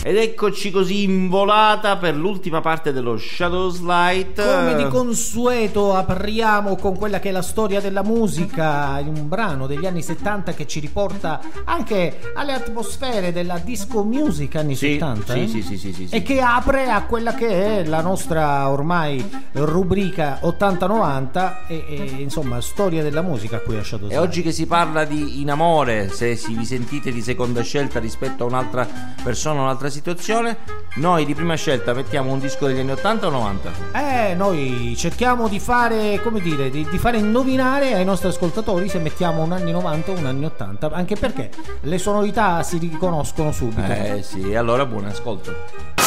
Ed eccoci così in volata per l'ultima parte dello Shadows Light. Come di consueto apriamo con quella che è la storia della musica, un brano degli anni 70 che ci riporta anche alle atmosfere della disco music anni 70. Sì. E che apre a quella che è la nostra ormai rubrica 80-90 e insomma storia della musica qui a Shadows Light. E oggi che si parla di in amore, se vi sentite di seconda scelta rispetto a un'altra persona, un'altra situazione, noi di prima scelta mettiamo un disco degli anni 80 o 90? Noi cerchiamo di fare, come dire, di fare indovinare ai nostri ascoltatori se mettiamo un anni 90 o un anni 80, anche perché le sonorità si riconoscono subito. Sì, allora buon ascolto.